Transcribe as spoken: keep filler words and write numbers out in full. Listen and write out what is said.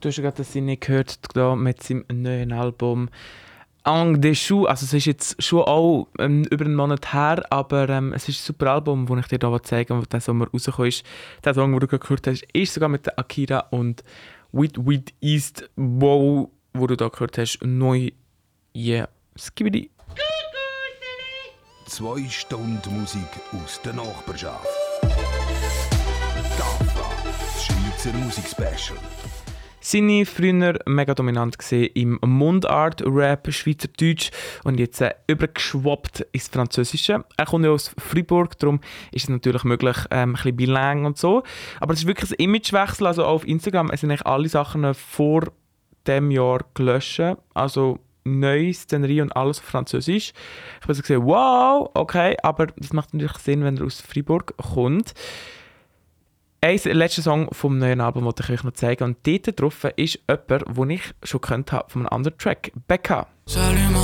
Du hast ja gerade das nicht gehört da mit seinem neuen Album «Ang des Choux». Also es ist jetzt schon auch ähm, über einen Monat her, aber ähm, es ist ein super Album, das ich dir hier zeigen will, das Sommer rausgekommen ist. Der Song, den du gerade gehört hast, ist sogar mit der Akira und «With With East Wow», wo du da gehört hast, neu. Yeah, skibidi. Zwei Stunden Musik aus der Nachbarschaft. Gaffa, das Schweizer Musikspecial. Seine früher mega dominant gesehen im Mundart-Rap, Schweizerdeutsch und jetzt äh, übergeschwappt ins Französische. Er kommt ja aus Fribourg, darum ist es natürlich möglich, ähm, ein bisschen bilang und so. Aber es ist wirklich ein Imagewechsel, also auf Instagram sind eigentlich alle Sachen vor dem Jahr gelöscht, also neue Szenerie und alles auf Französisch. Ich habe also gesehen, wow, okay, aber das macht natürlich Sinn, wenn er aus Fribourg kommt. Ein letzter Song vom neuen Album wollte ich euch noch zeigen. Und dort drauf ist jemand, den ich schon kennt habe von einem anderen Track. Becca. J'allume